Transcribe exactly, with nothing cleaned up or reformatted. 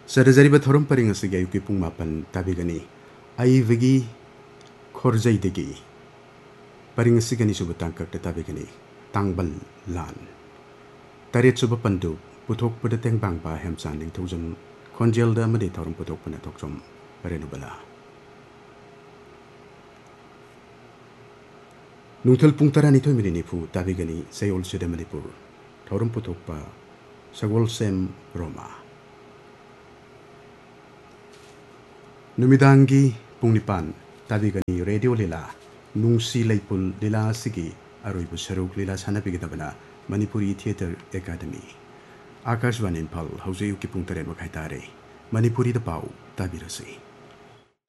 Sadajariba thorum paring asigi ayuki pung mapan tabigani aivagi khorjaidagi paring asigani suba tangkak tabigani tangbal lan taret suba pandu puthok pada tengbang ba hemchan ning thousand khonjelda amadi thorum puthok pana thokchom parenubala nungthal pung tarani thoi mini nifu tabigani sayol sida manipur thorum puthok pa sagol sem roma Numidangi pungnipan tabigani radio lila nungsi laipul lila sigi aroi busaruk lila sanabi gitabana Manipuri Theatre Academy Akashvani Impal hauze yuki pung tare makai tare Manipuri da pau tabirasi